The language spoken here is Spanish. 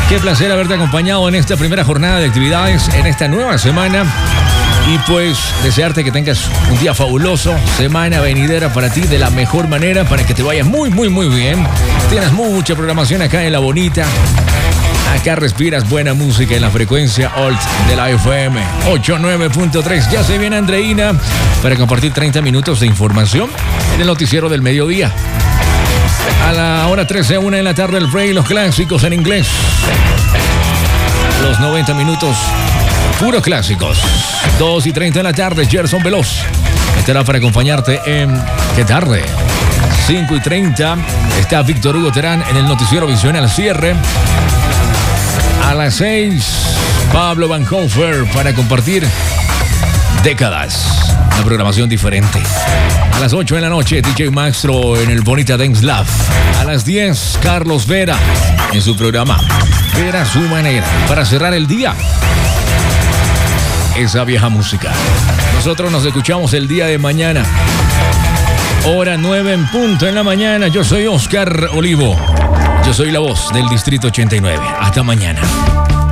Qué placer haberte acompañado en esta primera jornada de actividades, en esta nueva semana. Y pues desearte que tengas un día fabuloso, semana venidera para ti de la mejor manera, para que te vaya muy bien. Tienes mucha programación acá en La Bonita. Acá respiras buena música en la frecuencia Alt de la FM 89.3. Ya se viene Andreina para compartir 30 minutos de información en el noticiero del mediodía. A la hora 13, 1 de la tarde, el break, los clásicos en inglés. Los 90 minutos, puros clásicos. 2:30 de la tarde, Gerson Veloz estará para acompañarte en ¿Qué tarde? 5:30 está Víctor Hugo Terán en el noticiero Visión al cierre. A las 6, Pablo Van Hofer para compartir décadas. Una programación diferente. A las 8 de la noche, DJ Maxtro en el Bonita Dance Lab. A las 10, Carlos Vera en su programa Vera a su manera. Para cerrar el día, esa vieja música. Nosotros nos escuchamos el día de mañana. Hora 9 en punto en la mañana. Yo soy Oscar Olivo. Yo soy la voz del Distrito 89. Hasta mañana.